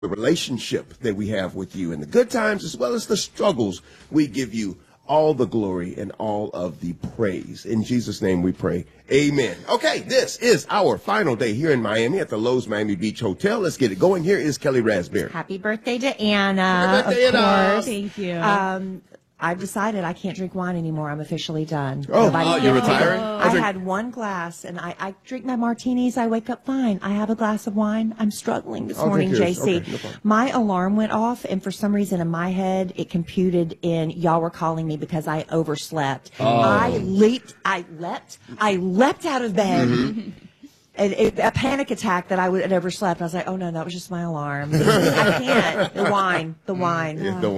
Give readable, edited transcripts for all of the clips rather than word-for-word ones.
the relationship that we have with you, and the good times as well as the struggles. We give you all the glory and all of the praise. In Jesus' name we pray. Amen. Okay, this is our final day here in Miami at the Lowe's Miami Beach Hotel. Let's get it going. Here is Kelly Raspberry. Happy birthday to Anna. Happy birthday, Anna. Thank you. I've decided I can't drink wine anymore. I'm officially done. You're retiring? I had one glass, and I drink my martinis. I wake up fine. I have a glass of wine. I'm struggling this morning, JC. Okay, no problem. My alarm went off, and for some reason in my head, it computed in y'all were calling me because I overslept. I leapt out of bed. A panic attack that I had overslept. I was like, oh, no, that was just my alarm. I can't. The wine. The wine.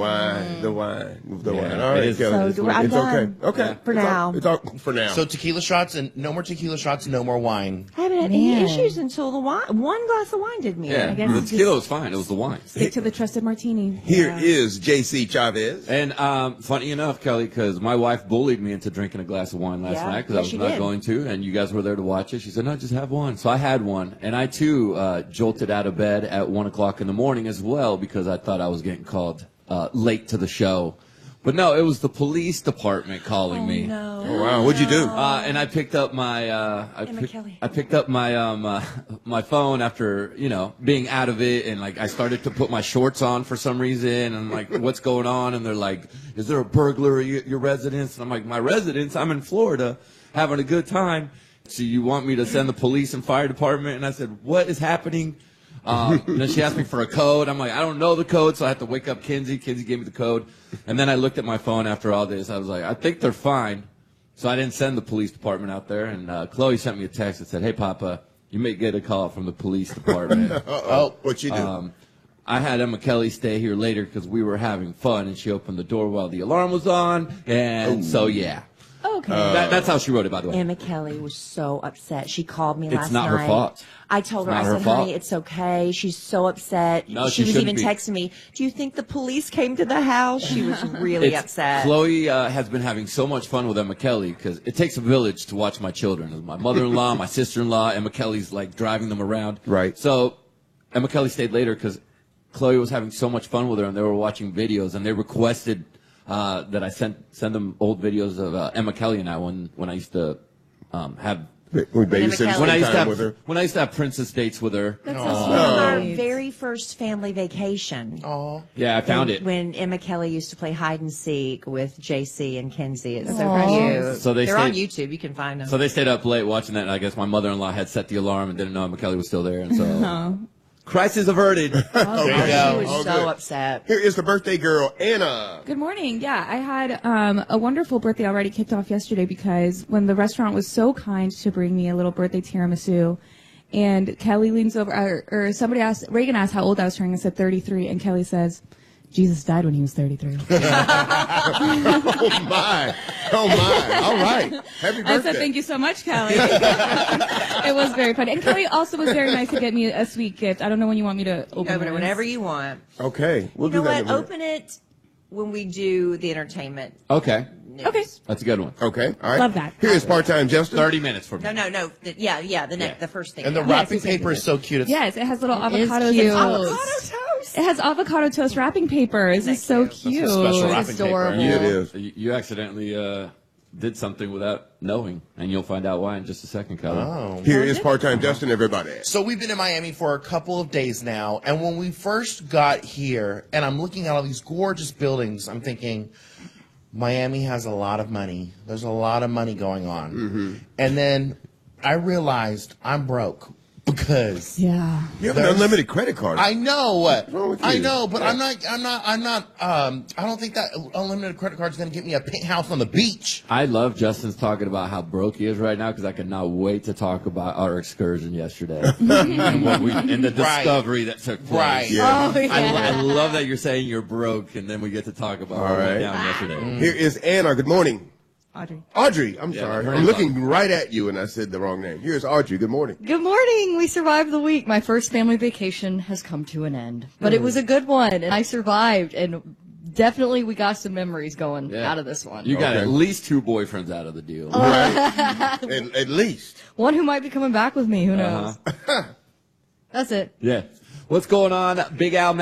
All right, Kelly. So I'm done. Okay. For now. It's all for now. So tequila shots and no more tequila shots, no more wine. I haven't had any issues until the wine. One glass of wine did me. Yeah, I guess the tequila was fine. It was the wine. Stick to the trusted martini. Here is JC Chavez. And funny enough, Kelly, because my wife bullied me into drinking a glass of wine last night because I was not going to, and you guys were there to watch it. She said, no, just have one. So I had one, and I, too, jolted out of bed at 1 o'clock in the morning as well because I thought I was getting called late to the show. But no, it was the police department calling me. No. Oh, wow. What'd you do? And I picked up my I picked up my my phone after, being out of it, and like I started to put my shorts on for some reason, and I'm like, what's going on? And they're like, is there a burglar at your residence? And I'm like, my residence? I'm in Florida having a good time. So you want me to send the police and fire department? And I said, what is happening? And then she asked me for a code. I'm like, I don't know the code, so I had to wake up Kinsey. Kinsey gave me the code. And then I looked at my phone after all this. I was like, I think they're fine. So I didn't send the police department out there. And Chloe sent me a text that said, hey, Papa, you may get a call from the police department. What'd you do? I had Emma Kelly stay here later because we were having fun, and she opened the door while the alarm was on. And so, yeah. Okay. That's how she wrote it, by the way. Emma Kelly was so upset. She called me last night. It's not her fault. I told her, I said, honey, it's okay. She's so upset. No, she was even texting me, do you think the police came to the house? She was really upset. Chloe has been having so much fun with Emma Kelly because it takes a village to watch my children. My mother-in-law, my sister-in-law, Emma Kelly's like driving them around. Right. So Emma Kelly stayed later because Chloe was having so much fun with her, and they were watching videos, and they requested that I send them old videos of Emma Kelly and I when I used to have when I used to have princess dates with her. That's our very first family vacation. Oh, yeah, I found it when Emma Kelly used to play hide and seek with JC and Kinsey. It's so cute. So they're on YouTube. You can find them. So they stayed up late watching that, and I guess my mother-in-law had set the alarm and didn't know Emma Kelly was still there, and so. Crisis averted. There you go. She was so upset. Here is the birthday girl, Anna. Good morning. Yeah, I had a wonderful birthday already kicked off yesterday because when the restaurant was so kind to bring me a little birthday tiramisu, and Kelly leans over, or somebody asked, Reagan asked how old I was turning. I said 33, and Kelly says, Jesus died when he was 33. Oh, my. All right. Happy birthday. I said, thank you so much, Kelly. It was very funny. And Kelly also was very nice to get me a sweet gift. I don't know when you want me to open it. Whenever you want. Okay. We'll do that. You know what? Open it when we do the entertainment. Okay. News. Okay. That's a good one. Okay. All right. Love that. Here is part-time Justin. 30 minutes for me. No. The first thing. And the wrapping paper is so cute. Yes, it has little avocado Avocado toast. toast. It has avocado toast wrapping paper. It's so cute. That's a special wrapping It's adorable. paper. Yeah, it is. You accidentally did something without knowing, and you'll find out why in just a second, Kelly. Oh. Here is part-time Justin, everybody. So we've been in Miami for a couple of days now, and when we first got here, and I'm looking at all these gorgeous buildings, I'm thinking, Miami has a lot of money. There's a lot of money going on. Mm-hmm. And then I realized I'm broke because you have an unlimited credit card. I know. What's wrong with you? I know, but I'm not. I don't think that unlimited credit card is going to get me a penthouse on the beach. I love Justin's talking about how broke he is right now because I cannot wait to talk about our excursion yesterday and the discovery that took place. Right. Yeah. Oh, yeah. I love that you're saying you're broke, and then we get to talk about what went down yesterday. Here is Anna. Good morning. Audrey. I'm sorry. I'm looking right at you, and I said the wrong name. Here's Audrey. Good morning. Good morning. We survived the week. My first family vacation has come to an end, but it was a good one, and I survived, and definitely we got some memories going out of this one. You got at least 2 boyfriends out of the deal. Right. at least. One who might be coming back with me. Who knows? That's it. Yeah. What's going on, Big Al?